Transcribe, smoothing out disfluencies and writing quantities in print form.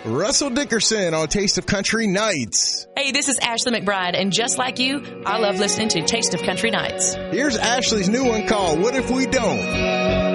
Russell Dickerson on Taste of Country Nights. Hey, this is Ashley McBride, and just like you, I love listening to Taste of Country Nights. Here's Ashley's new one called What If We Don't?